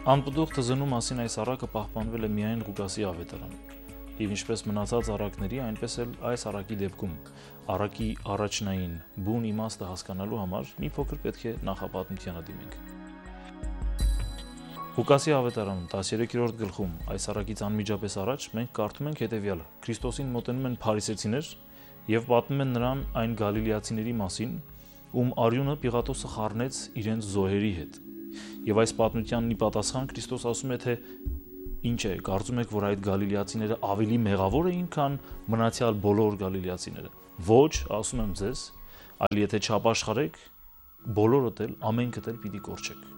Անպտուղ թզնու մասին այս առակը պահպանվել է միայն Ղուկասի ավետարանում, եւ ինչպես մնացած առակների, այնպես էլ այս առակի դեպքում առակի առաջնային բուն իմաստը հասկանալու համար մի փոքր պետք է նախապատմությանը դիմենք։ Ղուկասի ավետարանում 13-րդ գլխում այս առակից անմիջապես առաջ մենք կարդում ենք հետևյալը. Քրիստոսին մոտենում են փարիսեցիներ եւ պատմում են նրան այն գալիլեացիների մասին, ում արյունը Պիղատոսը խառնեց իրենց զոհերի հետ։ Եվ այս պատմությանն ի պատասխան Քրիստոս ասում է, թե ինչ է, կարծում եք, որ այդ գալիլեացիները ավելի մեղավոր էին, քան մնացյալ բոլոր գալիլեացիները։ Ոչ, ասում եմ ձեզ, այլ եթե չապաշխարեք, բոլորդ էլ, ամենքդ էլ պիտի կորչեք։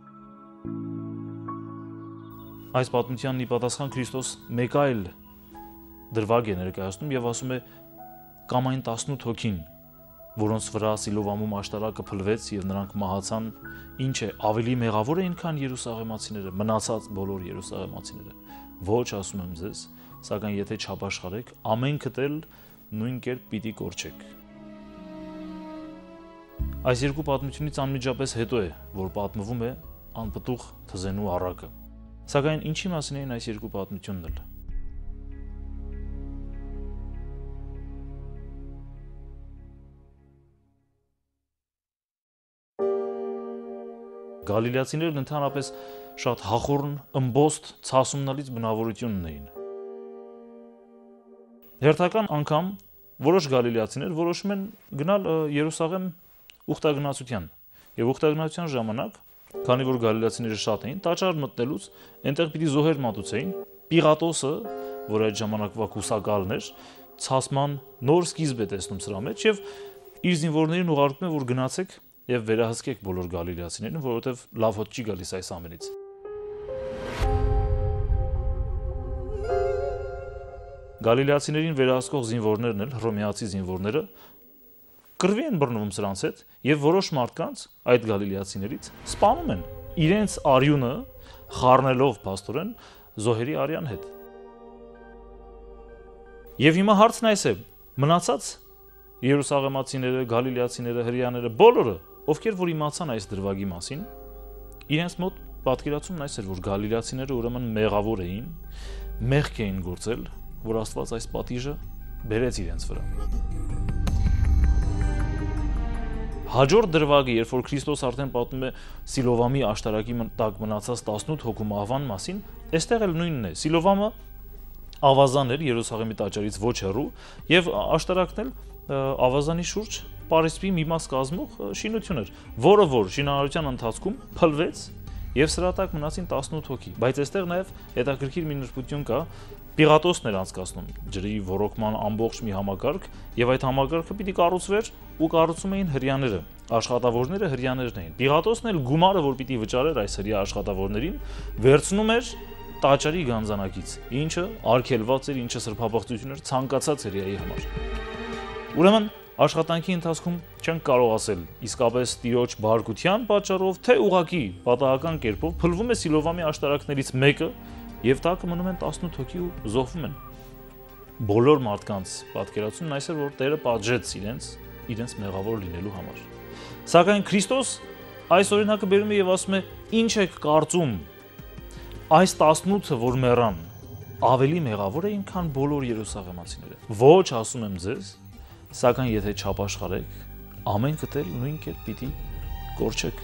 Այս պատմությանն ի պատասխան Քրիստոս մեկ այլ դրվագ է ներկայացնում եւ ասում է կամ այն 18 հոգին, որոնց վրա Սիլովամում աշտարակը փլվեց եւ նրանք մահացան, ինչ է, ավելի մեղավոր էին, քան Երուսաղեմացիները, մնացած բոլոր Երուսաղեմացիները։ Ոչ, ասում եմ ձեզ, սակայն եթե չապաշխարեք, ամենքդ էլ նույն կերպ պիտի կորչեք։ Այս երկու պատմությունից անմիջապես հետո է, որ պատմվում է անպտուղ թզենու առակը։ Սակայն ինչի մասին են այս երկու պատմությունն էլ։ Գալիլեացիներն ընդհանրապես շատ հախորն, ըմբոստ, ցասումնալից բնավորություն ունեին։ Հերթական անգամ որոշ գալիլեացիներ որոշում են գնալ Երուսաղեմ ուխտագնացության։ Եվ ուխտագնացության ժամանակ, քանի որ գալիլեացիները շատ էին, տաճար մտնելուց այնտեղ պիտի զոհեր մատուցեին։ Պիղատոսը, որ այդ ժամանակվա կուսակալն էր, ցասման նոր սկիզբ է տեսնում սրա մեջ եւ իր զինվորներին ուղարկում է, որ գնացեք եւ վերահսկեք բոլոր գալիլեացիներին, որովհետեւ լավ հոտ չի գալիս այս ամենից։ Գալիլեացիներին վերահսկող զինվորներն էլ, հռոմեացի զինվորները, կռվի են բռնվում սրանց հետ եւ որոշ մարդկանց այդ գալիլեացիներից սպանում են իրենց արյունը խառնելով փաստորեն զոհերի արյան հետ։ Եվ հիմա հարցն այս է. մնացած Երուսաղեմացիները, գալիլեացիները, հրեաները, բոլորը, ովքեր որ իմացան այս դրվագի մասին, իրենց մոտ պատկերացումն այս էր, որ գալիլեացիները ուրեմն մեղավոր էին, մեղք էին գործել, որ Աստված այս պատիժը բերեց իրենց վրա։ Հաջորդ դրվագը, երբ որ Քրիստոս արդեն պատմում է Սիլովամի աշտարակի տակ մնացած 18 հոգու մահվան մասին, այստեղ էլ նույնն է։ Սիլովամը ավազան էր Երուսաղեմի տաճարից ոչ հեռու եւ աշտարակն էլ ավազանի շուրջ Պարիսպի մի մաս կազմող շինություն էր, որը որ շինարարության ընթացքում փլվեց եւ սրա տակ մնացին 18 հոգի, բայց այստեղ նաեւ հետաքրքիր մի նրբություն կա, Պիղատոսն էր անցկացնում ջրի ռոռոկման ամբողջ մի համակարգ եւ այդ համակարգը պիտի կառուցվեր ու կառուցում էին հրեաները, աշխատավորները հրեաներն էին։ Պիղատոսն էլ գումարը, որ պիտի վճարեր այս հրեա աշխատավորներին, վերցնում էր տաճարի գանձանակից, ինչը արգելված էր, ինչը սրբապղծություն էր ցանկացած հրեայի համար։ Ուրեմն աշխատանքի ընթացքում չենք կարող ասել իսկապես տիրոջ բարկության պատճառով, թե ուղղակի պատահական կերպով փլվում է Սիլովամի աշտարակներից մեկը եւ տակը մնում են 18 հոգի ու զոհվում են։ Բոլոր մարդկանց պատկերացումն այս էր, որ Տերը պատժեց իրենց մեղավոր լինելու համար։ Սակայն Քրիստոս այս օրինակը բերում է եւ ասում է. «Ինչ եք կարծում, այս 18-ը, որ մեռան, ավելի մեղավոր էին, քան բոլոր երուսաղեմացիները։ Ոչ, ասում եմ ձեզ, սակայն եթե չապաշխարեք, ամենքդ էլ նույն կերպ պիտի կորչեք»։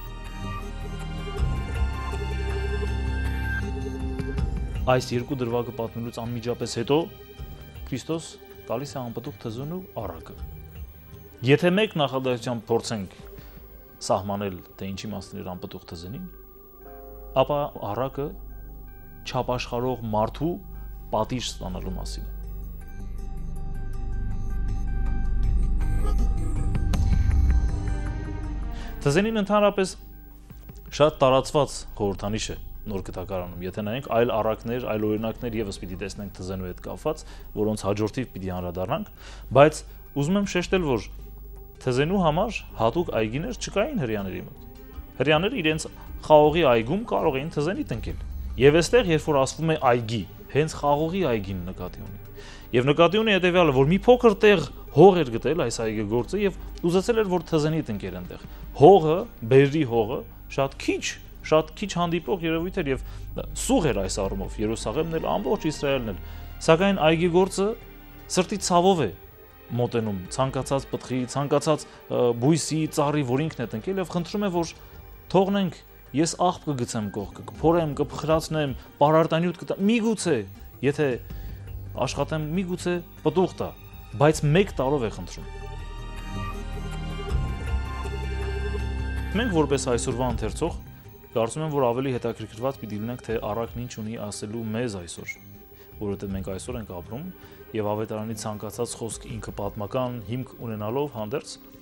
Այս երկու դրվագը պատմելուց անմիջապես հետո Քրիստոս տալիս է անպտուղ թզենու առակը։ Եթե մեկ նախադասությամբ փորձենք սահմանել, թե ինչի մասին էր անպտուղ թզենին, ապա առակը չապաշխարող մարդու պատիժ ստանալու մասին է։ Թզենին ընդհանրապես շատ տարածված խորհրդանիշ է նոր գտակարանում, եթե նայենք այլ առակներ, այլ օրինակներ եւս պիտի տեսնենք թզենու հետ կապված, որոնց հաջորդիվ պիտի անդրադառնանք, բայց ուզում եմ շեշտել, որ թզենու համար հատուկ այգիներ չկային հրեաների մոտ։ Հրեաները իրենց խաղողի այգում կարող էին թզենի տնկել։ Եվ այստեղ, երբ որ ասվում է այգի, հենց խաղողի այգին նկատի ունի։ Եվ նկատի ունի հետեւյալը, որ մի փոքր տեղ հող էր գտել այս այգեգործը եւ ուզեցել էր, որ թզենի տնկեր այնտեղ։ Հողը, բերրի հողը շատ քիչ շատ քիչ հանդիպող երևույթ էր եւ սուղ էր այս առումով Երուսաղեմն էլ ամբողջ Իսրայելն էլ, սակայն այգեգործը սրտի ցավով է մոտենում ցանկացած պտղի, ցանկացած բույսի, ծառի, որ ինքն է տնկել եւ խնդրում է, որ թողնենք, ես աղբ կգցեմ կողքը, կփորեմ, կփխրացնեմ, պարարտանյութ կտամ, միգուցե, եթե աշխատեմ, միգուցե պտուղ տա, բայց 1 տարով է խնդրում։ Մենք որպես այսօրվա ընթերցող կարծում եմ, որ ավելի հետաքրքրված պիտի լինենք, թե առակն ինչ ունի ասելու մեզ այսօր, որովհետեւ մենք այսօր ենք ապրում եւ ավետարանի ցանկացած խոսք ինքը պատմական հիմք ունենալով հանդերձ